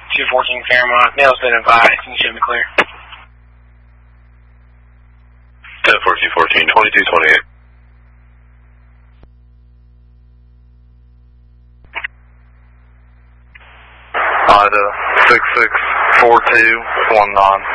214 Fairmont. Mail's been advised. Can you show me clear? 10-14-14, 2228. Ida 664219.